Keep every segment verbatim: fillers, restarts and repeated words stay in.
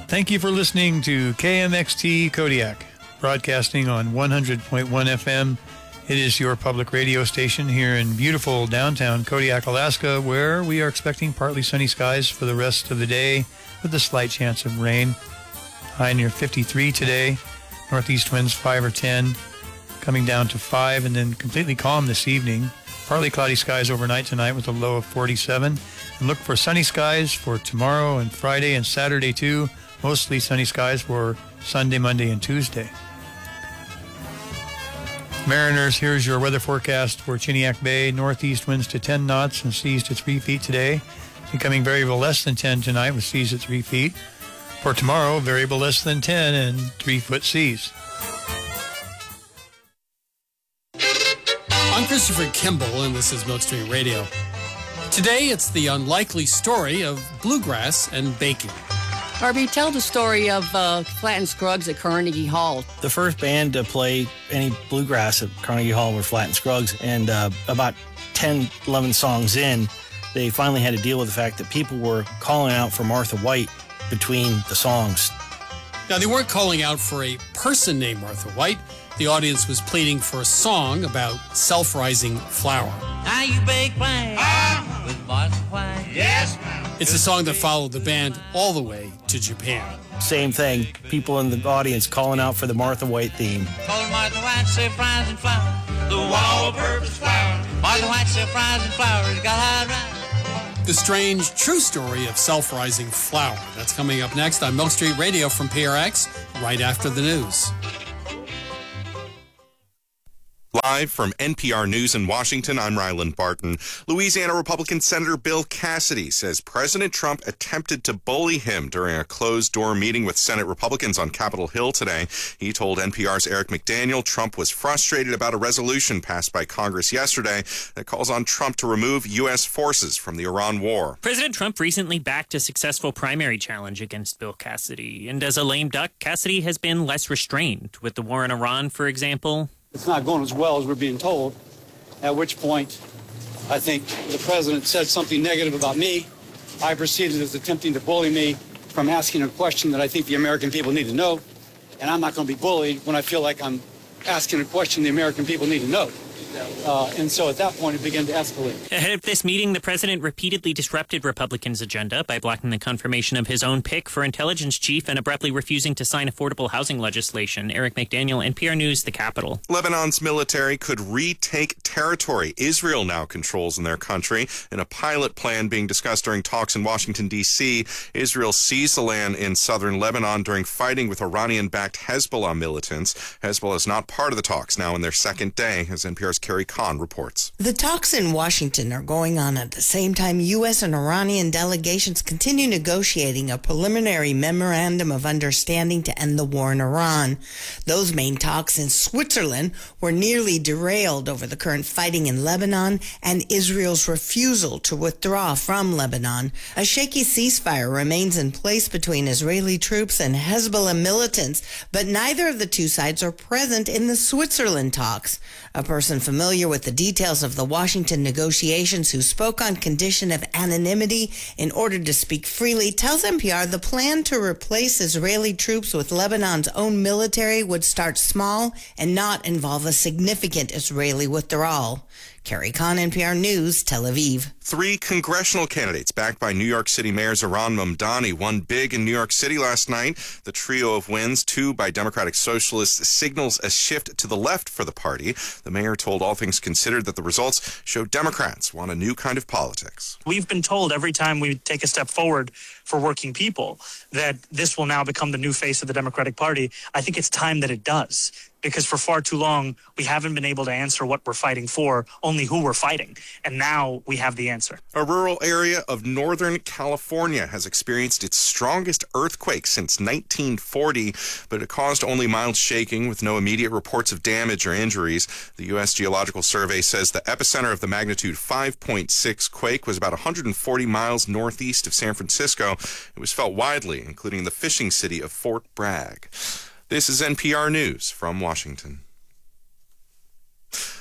Thank you for listening to K M X T Kodiak, broadcasting on one hundred point one F M. It is your public radio station here in beautiful downtown Kodiak, Alaska, where we are expecting partly sunny skies for the rest of the day with a slight chance of rain. High near fifty-three today. Northeast winds five or ten, coming down to five, and then completely calm this evening. Partly cloudy skies overnight tonight with a low of forty-seven. And look for sunny skies for tomorrow and Friday and Saturday too. Mostly sunny skies for Sunday, Monday, and Tuesday. Mariners, here's your weather forecast for Chiniak Bay. Northeast winds to ten knots and seas to three feet today. Becoming variable less than ten tonight with seas at three feet. For tomorrow, variable less than ten and three-foot seas. I'm Christopher Kimball, and this is Milk Street Radio. Today, it's the unlikely story of bluegrass and baking. Harvey, tell the story of uh, Flat and Scruggs at Carnegie Hall. The first band to play any bluegrass at Carnegie Hall were Flat and Scruggs, and uh, about ten, eleven songs in, they finally had to deal with the fact that people were calling out for Martha White between the songs. Now, they weren't calling out for a person named Martha White. The audience was pleading for a song about self-rising flour. Now you bake plain ah. with Martha White. Yes, ma'am. It's a song that followed the band all the way to Japan. Same thing. People in the audience calling out for the Martha White theme. Call Martha White self-rising flour, the all-purpose flour. Martha White self-rising flour has got high rise. The strange, true story of self-rising flour. That's coming up next on Milk Street Radio from P R X, right after the news. Live from N P R News in Washington, I'm Ryland Barton. Louisiana Republican Senator Bill Cassidy says President Trump attempted to bully him during a closed-door meeting with Senate Republicans on Capitol Hill today. He told N P R's Eric McDaniel Trump was frustrated about a resolution passed by Congress yesterday that calls on Trump to remove U S forces from the Iran war. President Trump recently backed a successful primary challenge against Bill Cassidy, and as a lame duck, Cassidy has been less restrained. With the war in Iran, for example, it's not going as well as we're being told, at which point I think the president said something negative about me. I proceeded as attempting to bully me from asking a question that I think the American people need to know, and I'm not going to be bullied when I feel like I'm asking a question the American people need to know. Uh, and so at that point, it began to escalate. Ahead of this meeting, the president repeatedly disrupted Republicans' agenda by blocking the confirmation of his own pick for intelligence chief and abruptly refusing to sign affordable housing legislation. Eric McDaniel, N P R News, the Capitol. Lebanon's military could retake territory Israel now controls in their country. In a pilot plan being discussed during talks in Washington, D C, Israel seized the land in southern Lebanon during fighting with Iranian-backed Hezbollah militants. Hezbollah is not part of the talks now in their second day, as N P R's Carrie Kahn reports. The talks in Washington are going on at the same time U S and Iranian delegations continue negotiating a preliminary memorandum of understanding to end the war in Iran. Those main talks in Switzerland were nearly derailed over the current fighting in Lebanon and Israel's refusal to withdraw from Lebanon. A shaky ceasefire remains in place between Israeli troops and Hezbollah militants, but neither of the two sides are present in the Switzerland talks. A person familiar with the details of the Washington negotiations who spoke on condition of anonymity in order to speak freely tells N P R the plan to replace Israeli troops with Lebanon's own military would start small and not involve a significant Israeli withdrawal. Carrie Kahn, N P R News, Tel Aviv. Three congressional candidates backed by New York City Mayor Zohran Mamdani won big in New York City last night. The trio of wins, two by Democratic Socialists, signals a shift to the left for the party. The mayor told All Things Considered that the results show Democrats want a new kind of politics. We've been told every time we take a step forward for working people that this will now become the new face of the Democratic Party. I think it's time that it does, because for far too long, we haven't been able to answer what we're fighting for, only who we're fighting. And now we have the answer. A rural area of Northern California has experienced its strongest earthquake since nineteen forty, but it caused only mild shaking with no immediate reports of damage or injuries. The U S Geological Survey says the epicenter of the magnitude five point six quake was about one hundred forty miles northeast of San Francisco. It was felt widely, including the fishing city of Fort Bragg. This is N P R News from Washington.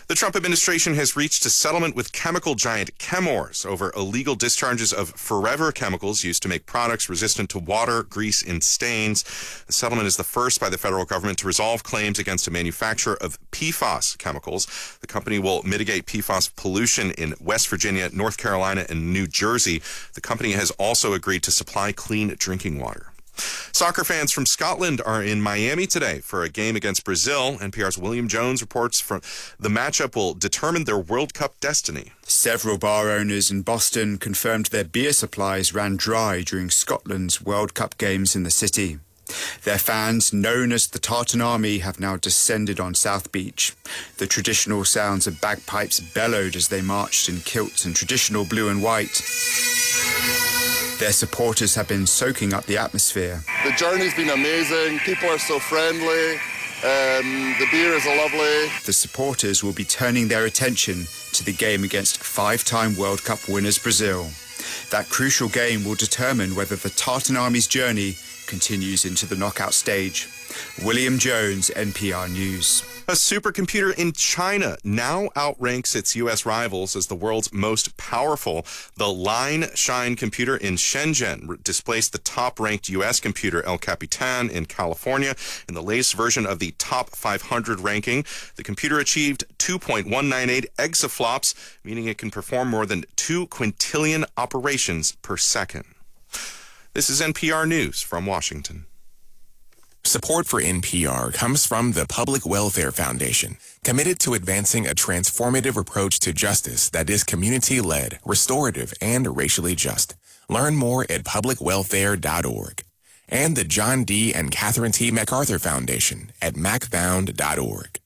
The Trump administration has reached a settlement with chemical giant Chemours over illegal discharges of forever chemicals used to make products resistant to water, grease, and stains. The settlement is the first by the federal government to resolve claims against a manufacturer of P FAS chemicals. The company will mitigate P FAS pollution in West Virginia, North Carolina, and New Jersey. The company has also agreed to supply clean drinking water. Soccer fans from Scotland are in Miami today for a game against Brazil. N P R's William Jones reports from the matchup will determine their World Cup destiny. Several bar owners in Boston confirmed their beer supplies ran dry during Scotland's World Cup games in the city. Their fans, known as the Tartan Army, have now descended on South Beach. The traditional sounds of bagpipes bellowed as they marched in kilts and traditional blue and white. Their supporters have been soaking up the atmosphere. The journey's been amazing. People are so friendly. Um, the beer is lovely. The supporters will be turning their attention to the game against five-time World Cup winners Brazil. That crucial game will determine whether the Tartan Army's journey continues into the knockout stage. William Jones, N P R News. A supercomputer in China now outranks its U S rivals as the world's most powerful. The Line Shine computer in Shenzhen displaced the top-ranked U S computer El Capitan in California in the latest version of the top five hundred ranking. The computer achieved two point one nine eight exaflops, meaning it can perform more than two quintillion operations per second. This is N P R News from Washington. Support for N P R comes from the Public Welfare Foundation, committed to advancing a transformative approach to justice that is community-led, restorative, and racially just. Learn more at public welfare dot org. And the John D. and Catherine T. MacArthur Foundation at mac found dot org.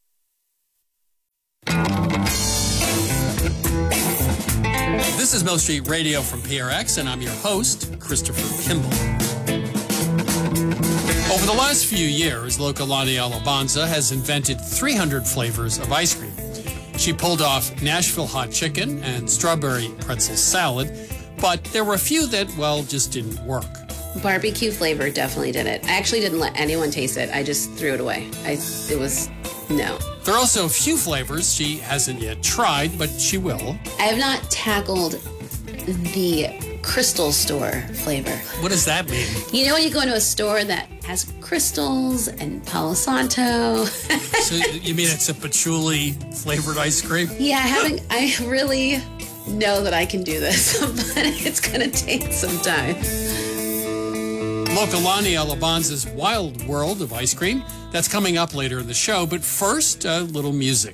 This is Milk Street Radio from P R X, and I'm your host, Christopher Kimball. Over the last few years, Lokalani Alabanza has invented three hundred flavors of ice cream. She pulled off Nashville hot chicken and strawberry pretzel salad, but there were a few that, well, just didn't work. Barbecue flavor definitely did it. I actually didn't let anyone taste it. I just threw it away. I, it was, no. There are also a few flavors she hasn't yet tried, but she will. I have not tackled the Crystal Store flavor. What does that mean? You know when you go into a store that has crystals and Palo Santo? So you mean it's a patchouli flavored ice cream? Yeah, I haven't, I really know that I can do this, but it's going to take some time. Lokalani Alabanza's Wild World of Ice Cream. That's coming up later in the show, but first, a little music.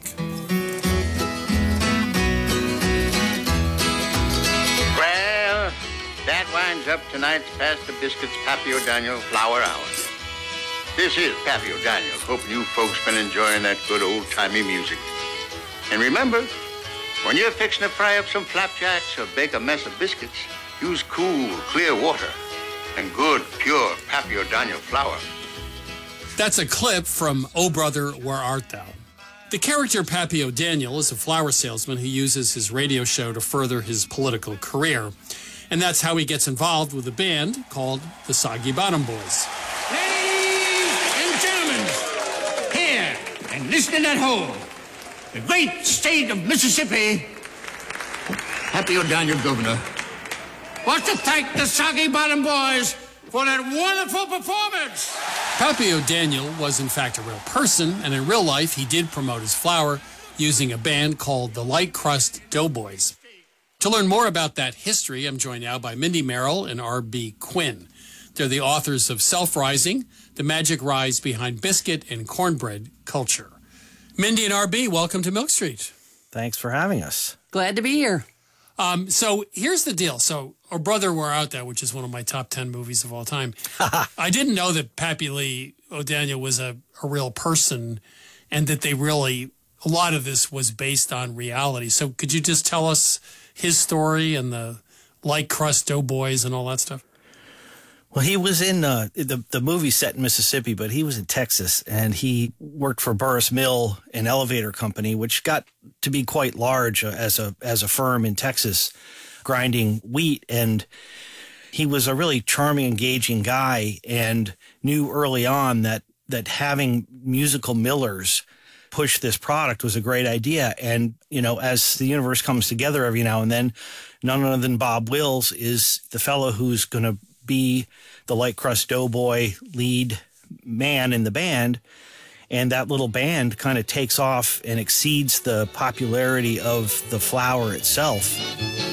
Well, that winds up tonight's Pass the Biscuits Pappy O'Daniel Flower Hour. This is Pappy O'Daniel. Hope you folks been enjoying that good old-timey music. And remember, when you're fixing to fry up some flapjacks or bake a mess of biscuits, use cool, clear water and good, pure Pappy O'Daniel flour. That's a clip from Oh Brother, Where Art Thou? The character Pappy O'Daniel is a flower salesman who uses his radio show to further his political career. And that's how he gets involved with a band called the Soggy Bottom Boys. Ladies and gentlemen, here and listening at home, the great state of Mississippi, Pappy O'Daniel Governor, wants to thank the Soggy Bottom Boys for that wonderful performance. Pappy O'Daniel was in fact a real person, and in real life he did promote his flour using a band called the Light Crust Doughboys. To learn more about that history, I'm joined now by Mindy Merrill and R B Quinn. They're the authors of Self-Rising, The Magic Rise Behind Biscuit and Cornbread Culture. Mindy and R B, welcome to Milk Street. Thanks for having us. Glad to be here. Um, so here's the deal. So, Oh Brother, We're Out There, which is one of my top ten movies of all time. I didn't know that Pappy Lee O'Daniel was a, a real person and that they really, a lot of this was based on reality. So could you just tell us his story and the Light Crust Doughboys and all that stuff? Well, he was in uh, the the movie set in Mississippi, but he was in Texas, and he worked for Burris Mill, an elevator company, which got to be quite large uh, as a as a firm in Texas, grinding wheat. And he was a really charming, engaging guy, and knew early on that that having musical millers push this product was a great idea. And, you know, as the universe comes together every now and then, none other than Bob Wills is the fellow who's going to be the Light Crust Doughboy lead man in the band. And that little band kind of takes off and exceeds the popularity of the flower itself.